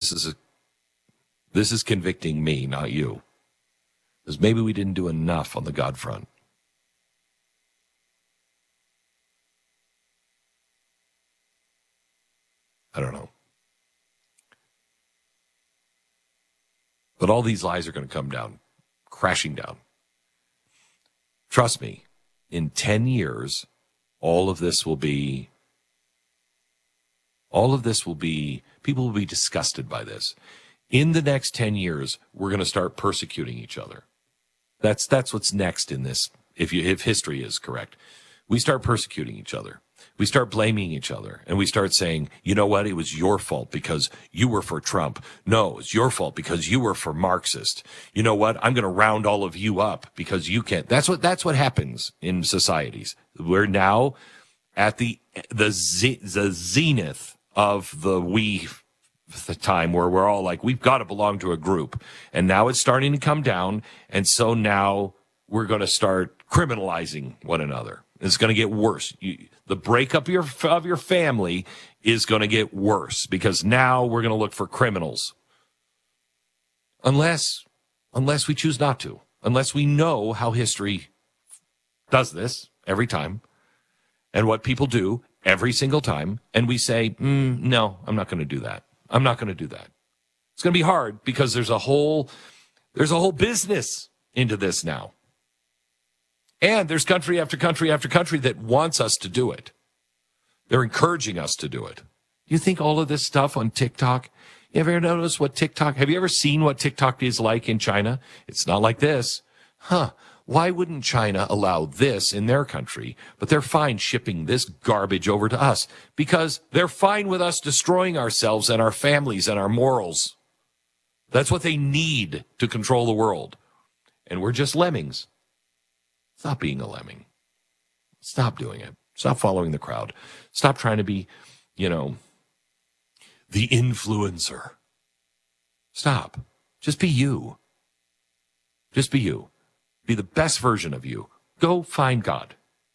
this is convicting me, not you. Because maybe we didn't do enough on the God front. I don't know. But all these lies are going to come down, crashing down. Trust me, in 10 years, all of this will be, people will be disgusted by this. In the next 10 years, we're going to start persecuting each other. That's what's next in this, if history is correct. We start persecuting each other. We start blaming each other, and we start saying, you know what, it was your fault because you were for Trump. No, it's your fault because you were for Marxist. You know what, I'm going to round all of you up because you can't. That's what happens in societies. We're now at the zenith of the time where we're all like, we've got to belong to a group. And now it's starting to come down, and so now we're going to start criminalizing one another. It's going to get worse. The breakup of your family is going to get worse because now we're going to look for criminals. Unless we choose not to. Unless we know how history does this every time and what people do every single time. And we say, no, I'm not going to do that. I'm not going to do that. It's going to be hard because there's a whole business into this now. And there's country after country after country that wants us to do it. They're encouraging us to do it. You think all of this stuff on TikTok, you ever notice have you ever seen what TikTok is like in China? It's not like this. Why wouldn't China allow this in their country, but they're fine shipping this garbage over to us? Because they're fine with us destroying ourselves and our families and our morals. That's what they need to control the world. And we're just lemmings. Stop being a lemming. Stop doing it. Stop following the crowd. Stop trying to be, the influencer. Stop. Just be you. Just be you. Be the best version of you. Go find God.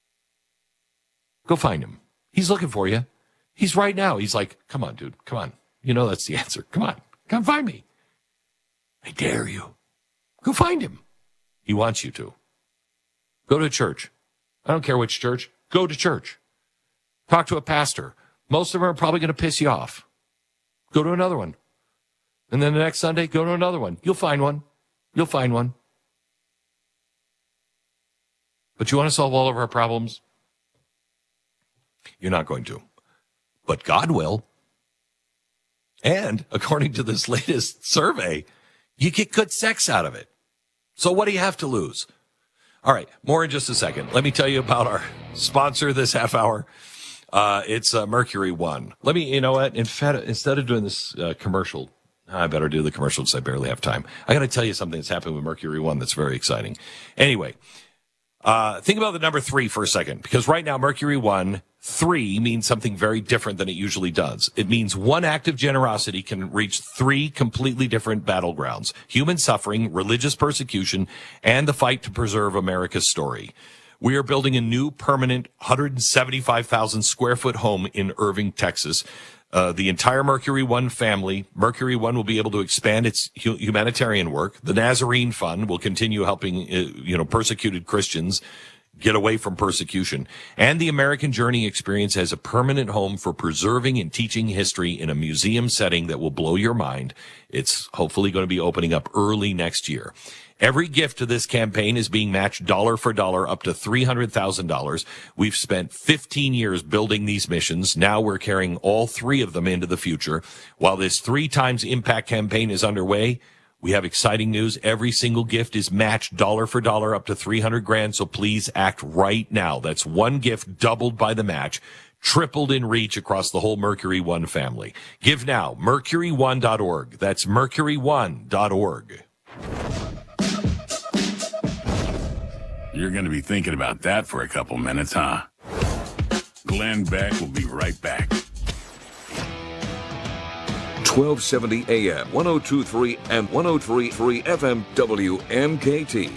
Go find him. He's looking for you. He's right now. He's like, come on, dude. Come on. You know that's the answer. Come on. Come find me. I dare you. Go find him. He wants you to. Go to church. I don't care which church. Go to church. Talk to a pastor. Most of them are probably going to piss you off. Go to another one. And then the next Sunday, go to another one. You'll find one. You'll find one. But you want to solve all of our problems? You're not going to. But God will. And according to this latest survey, you get good sex out of it. So what do you have to lose? All right, more in just a second. Let me tell you about our sponsor this half hour. It's Mercury One. You know what? Instead of doing this commercial, I better do the commercial because I barely have time. I got to tell you something that's happened with Mercury One that's very exciting. Anyway, think about the number 3 for a second, because right now Mercury One, 3 means something very different than it usually does. It means one act of generosity can reach 3 completely different battlegrounds: human suffering, religious persecution, and the fight to preserve America's story. We are building a new permanent 175,000 square foot home in Irving, Texas. The entire Mercury One family, Mercury One will be able to expand its humanitarian work. The Nazarene Fund will continue helping, persecuted Christians get away from persecution. And the American Journey Experience has a permanent home for preserving and teaching history in a museum setting that will blow your mind. It's hopefully going to be opening up early next year. Every gift to this campaign is being matched dollar for dollar up to $300,000. We've spent 15 years building these missions. Now we're carrying all 3 of them into the future. While this 3 times impact campaign is underway, we have exciting news. Every single gift is matched dollar for dollar up to $300,000. So please act right now. That's one gift doubled by the match, tripled in reach across the whole Mercury One family. Give now. Mercury1.org. That's Mercury1.org. You're going to be thinking about that for a couple minutes, huh? Glenn Beck will be right back. 1270 AM, 102.3 and 103.3 FM WNKT.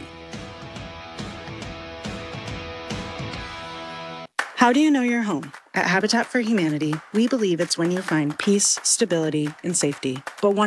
How do you know you're home? At Habitat for Humanity, we believe it's when you find peace, stability, and safety. But one